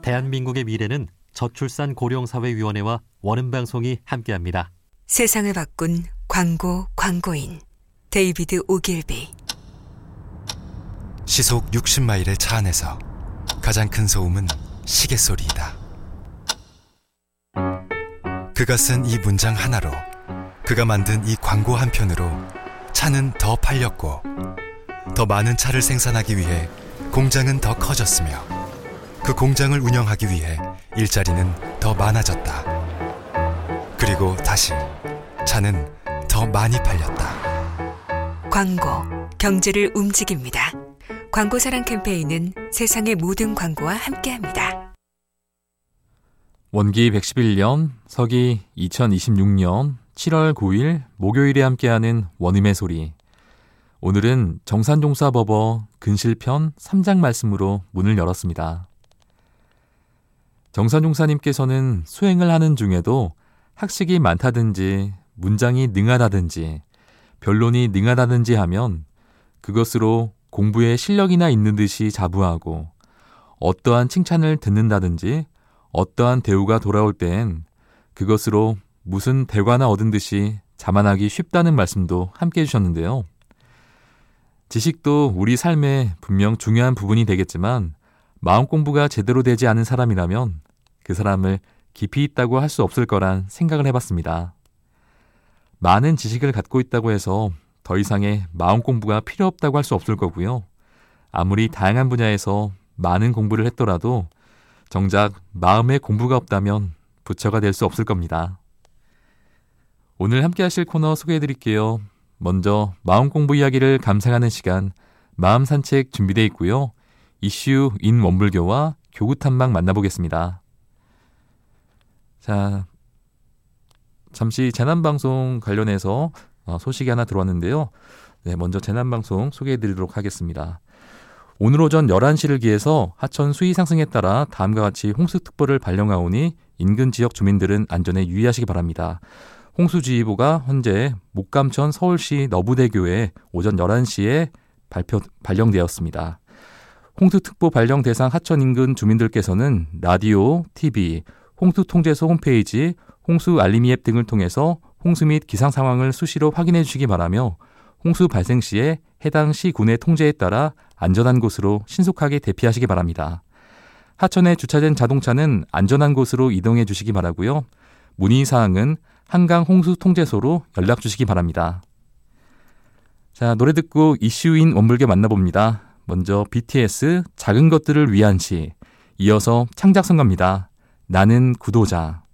대한민국의 미래는 저출산 고령사회위원회와 원음방송이 함께합니다. 세상을 바꾼 광고인 데이비드 오길비. 시속 60마일의 차 안에서 가장 큰 소음은 시계소리이다. 그가 쓴 이 문장 하나로, 그가 만든 이 광고 한 편으로 차는 더 팔렸고, 더 많은 차를 생산하기 위해 공장은 더 커졌으며, 그 공장을 운영하기 위해 일자리는 더 많아졌다. 그리고 다시 차는 더 많이 팔렸다. 광고, 경제를 움직입니다. 광고사랑 캠페인은 세상의 모든 광고와 함께합니다. 원기 111년, 서기 2026년 7월 9일 목요일에 함께하는 원음의 소리. 오늘은 정산종사법어 근실편 3장 말씀으로 문을 열었습니다. 정산종사님께서는 수행을 하는 중에도 학식이 많다든지 문장이 능하다든지 변론이 능하다든지 하면 그것으로 공부에 실력이나 있는 듯이 자부하고, 어떠한 칭찬을 듣는다든지 어떠한 대우가 돌아올 땐 그것으로 무슨 대과나 얻은 듯이 자만하기 쉽다는 말씀도 함께 해주셨는데요. 지식도 우리 삶에 분명 중요한 부분이 되겠지만 마음 공부가 제대로 되지 않은 사람이라면 그 사람을 깊이 있다고 할 수 없을 거란 생각을 해봤습니다. 많은 지식을 갖고 있다고 해서 더 이상의 마음 공부가 필요 없다고 할 수 없을 거고요. 아무리 다양한 분야에서 많은 공부를 했더라도 정작 마음에 공부가 없다면 부처가 될 수 없을 겁니다. 오늘 함께 하실 코너 소개해드릴게요. 먼저 마음 공부 이야기를 감상하는 시간, 마음 산책 준비되어 있고요. 이슈 인 원불교와 교구 탐방 만나보겠습니다. 자, 잠시 재난방송 관련해서 소식이 하나 들어왔는데요. 네, 먼저 재난방송 소개해드리도록 하겠습니다. 오늘 오전 11시를 기해서 하천 수위 상승에 따라 다음과 같이 홍수특보를 발령하오니 인근 지역 주민들은 안전에 유의하시기 바랍니다. 홍수주의보가 현재 목감천 서울시 너부대교에 오전 11시에 발령되었습니다. 홍수특보 발령 대상 하천 인근 주민들께서는 라디오, TV, 홍수통제소 홈페이지, 홍수 알림이 앱 등을 통해서 홍수 및 기상 상황을 수시로 확인해 주시기 바라며, 홍수 발생 시에 해당 시군의 통제에 따라 안전한 곳으로 신속하게 대피하시기 바랍니다. 하천에 주차된 자동차는 안전한 곳으로 이동해 주시기 바라고요. 문의사항은 한강 홍수통제소로 연락 주시기 바랍니다. 자, 노래 듣고 이슈인 원불교 만나봅니다. 먼저 BTS 작은 것들을 위한 시, 이어서 창작선가입니다. 나는 구도자.